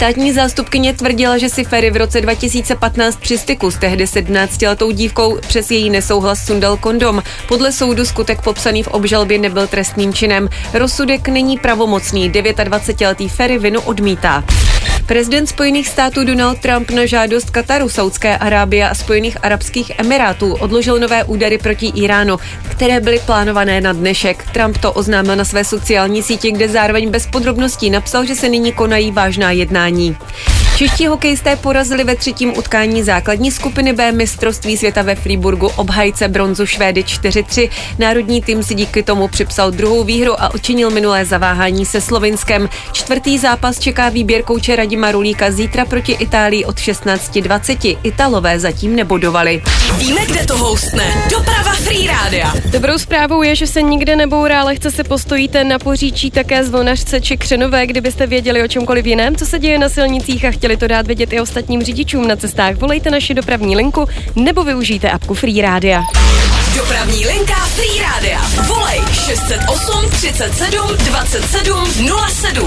Státní zástupkyně tvrdila, že si Ferry v roce 2015 při styku s tehdy 17letou dívkou přes její nesouhlas sundal kondom. Podle soudu skutek popsaný v obžalbě nebyl trestným činem. Rozsudek není pravomocný, 29letý Ferry vinu odmítá. Prezident Spojených států Donald Trump na žádost Kataru, Saúdské Arábie a Spojených arabských emirátů odložil nové údery proti Iránu, které byly plánované na dnešek. Trump to oznámil na své sociální síti, kde zároveň bez podrobností napsal, že se nyní konají vážná jednání. Čeští hokejisté porazili ve třetím utkání základní skupiny B mistrovství světa ve Freiburgu obhajce bronzu Švédy 4-3. Národní tým si díky tomu připsal druhou výhru a učinil minulé zaváhání se Slovinskem. Čtvrtý zápas čeká výběr kouče Radima Rulíka zítra proti Itálii od 16:20. Italové zatím nebodovali. Víme, kde to houstne. Doprava Free Rádia. Dobrou zprávou je, že se nikde nebourá, lehce se postojíte na Poříčí, také Zvlnařce či Křenové. Kdybyste věděli o čemkoliv jiném, co se děje na silnicích a chtěli to dát vědět i ostatním řidičům na cestách, volejte naši dopravní linku nebo využijte apku Free Rádia. Dopravní linka Free Rádia. Volej 608 37 27 07.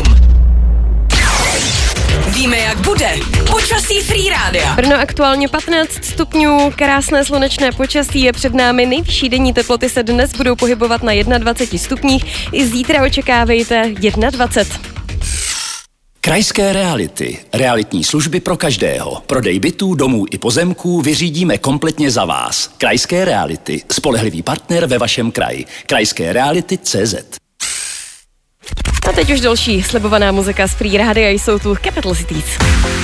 Víme, jak bude. Počasí Free Rádia. Brno aktuálně 15 stupňů, krásné slunečné počasí je před námi. Nejvyšší denní teploty se dnes budou pohybovat na 21 stupních. I zítra očekávejte 21. Krajské reality. Realitní služby pro každého. Prodej bytů, domů i pozemků vyřídíme kompletně za vás. Krajské reality. Spolehlivý partner ve vašem kraji. krajskéreality.cz. A teď už další slibovaná muzika z Free Rádia, jsou tu Capital Cities.